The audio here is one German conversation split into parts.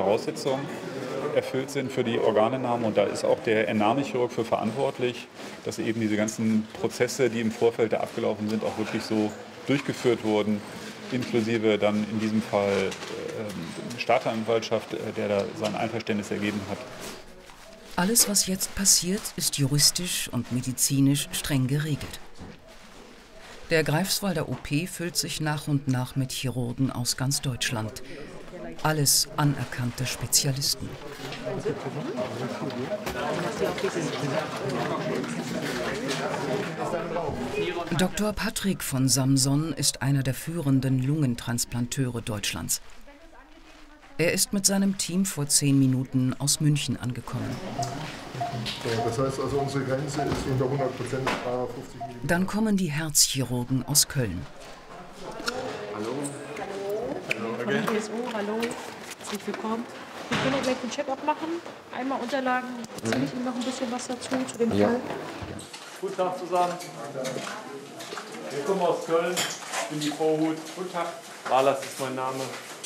Voraussetzungen erfüllt sind für die Organentnahme. Und da ist auch der Entnahmechirurg für verantwortlich, dass eben diese ganzen Prozesse, die im Vorfeld da abgelaufen sind, auch wirklich so durchgeführt wurden, inklusive dann in diesem Fall Staatsanwaltschaft, der da sein Einverständnis ergeben hat. Alles, was jetzt passiert, ist juristisch und medizinisch streng geregelt. Der Greifswalder OP füllt sich nach und nach mit Chirurgen aus ganz Deutschland. Alles anerkannte Spezialisten. Dr. Patrick von Samson ist einer der führenden Lungentransplanteure Deutschlands. Er ist mit seinem Team vor 10 Minuten aus München angekommen. Das heißt also, unsere Grenze ist unter 100%, 50 mm. Dann kommen die Herzchirurgen aus Köln. Hallo. Hallo. Von der GSO, hallo. Herzlich willkommen. Wir können ja gleich den Check-up machen. Einmal Unterlagen. Erzähle ich Ihnen noch ein bisschen was dazu, zu dem Fall. Guten Tag zusammen. Wir kommen aus Köln. Ich bin die Vorhut. Guten Tag. Walas ist mein Name.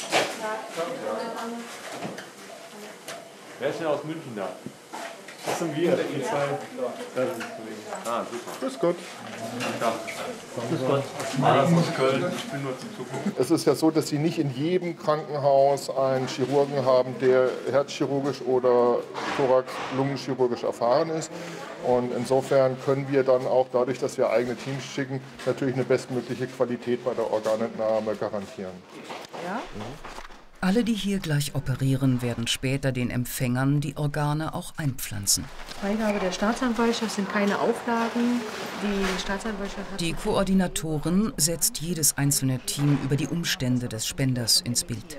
Wer ist denn aus München da? Das sind wir. Die zwei. Ah, super. Grüß Gott. Guten Tag. Grüß Gott. Walas aus Köln. Ich bin nur zum Zugucken. Es ist ja so, dass Sie nicht in jedem Krankenhaus einen Chirurgen haben, der herzchirurgisch oder thorax-lungenchirurgisch erfahren ist. Und insofern können wir dann auch dadurch, dass wir eigene Teams schicken, natürlich eine bestmögliche Qualität bei der Organentnahme garantieren. Ja? Alle, die hier gleich operieren, werden später den Empfängern die Organe auch einpflanzen. Freigabe der Staatsanwaltschaft sind keine Auflagen. Die Staatsanwaltschaft hat Die Koordinatorin setzt jedes einzelne Team über die Umstände des Spenders ins Bild.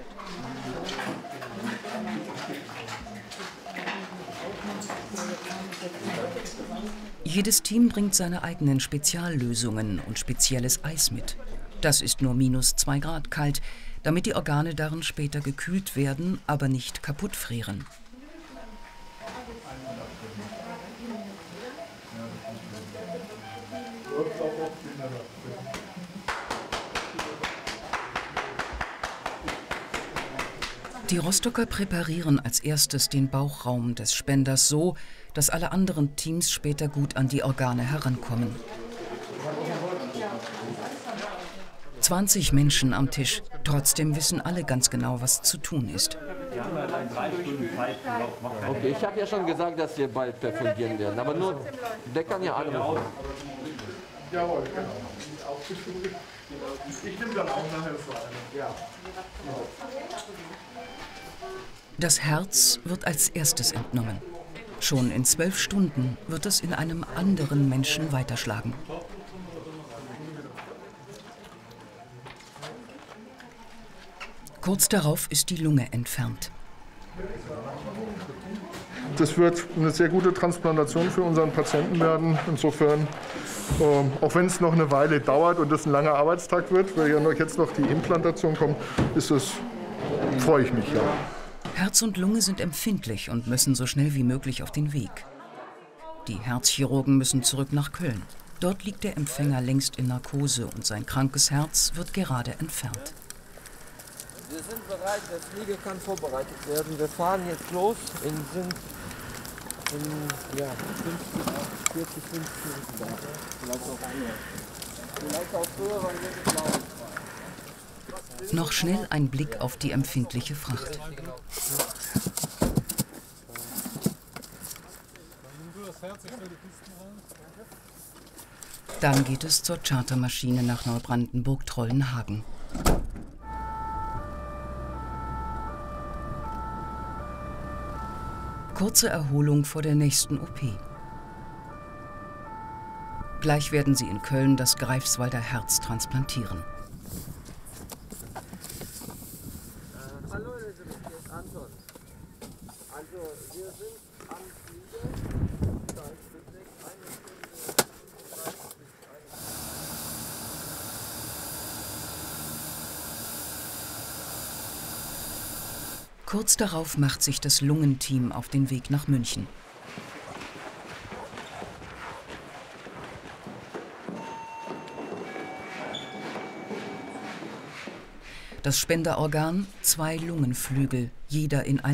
Jedes Team bringt seine eigenen Speziallösungen und spezielles Eis mit. Das ist nur -2 Grad kalt, damit die Organe darin später gekühlt werden, aber nicht kaputt frieren. Die Rostocker präparieren als erstes den Bauchraum des Spenders so, dass alle anderen Teams später gut an die Organe herankommen. 20 Menschen am Tisch. Trotzdem wissen alle ganz genau, was zu tun ist. Okay, ich habe ja schon gesagt, dass wir bald perfundieren werden, aber nur, der kann ja anrufen. Jawohl, genau. Ich nehme dann auch nachher vor. Ja. Das Herz wird als erstes entnommen. Schon in 12 Stunden wird es in einem anderen Menschen weiterschlagen. Kurz darauf ist die Lunge entfernt. Das wird eine sehr gute Transplantation für unseren Patienten werden. Insofern, auch wenn es noch eine Weile dauert und es ein langer Arbeitstag wird, weil ja jetzt noch die Implantation kommt, freue ich mich ja. Herz und Lunge sind empfindlich und müssen so schnell wie möglich auf den Weg. Die Herzchirurgen müssen zurück nach Köln. Dort liegt der Empfänger längst in Narkose und sein krankes Herz wird gerade entfernt. Wir sind bereit, der Flieger kann vorbereitet werden. Wir fahren jetzt los und sind in 40, 50 Minuten da. Vielleicht auch früher, weil wir nicht glauben. Noch schnell ein Blick auf die empfindliche Fracht. Dann geht es zur Chartermaschine nach Neubrandenburg-Trollenhagen. Kurze Erholung vor der nächsten OP. Gleich werden sie in Köln das Greifswalder Herz transplantieren. Hallo, Anton. Also, wir sind am Flieger. Da ist demnächst eine Stunde 30 bis Kurz darauf macht sich das Lungenteam auf den Weg nach München. Das Spenderorgan, 2 Lungenflügel, jeder in